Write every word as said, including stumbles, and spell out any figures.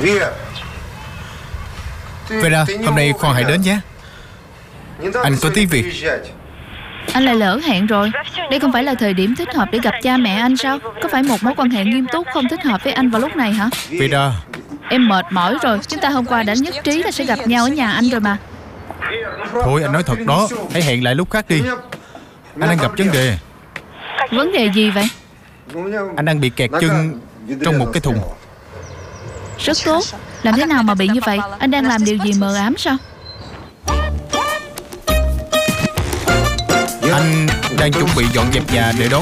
Vera, hôm nay khoan hãy đến nhé. Anh có tí việc. Anh lại lỡ hẹn rồi. Đây không phải là thời điểm thích hợp để gặp cha mẹ anh sao? Có phải một mối quan hệ nghiêm túc không thích hợp với anh vào lúc này hả? Vera, Em mệt mỏi rồi. Chúng ta hôm qua đã nhất trí là sẽ gặp nhau ở nhà anh rồi mà. thôi anh nói thật đó. Hãy hẹn lại lúc khác đi. Anh đang gặp vấn đề. Vấn đề gì vậy? Anh đang bị kẹt chân trong một cái thùng. Rất tốt. Làm thế nào mà bị như vậy? Anh đang làm điều gì mờ ám sao? Anh đang chuẩn bị dọn dẹp nhà để đón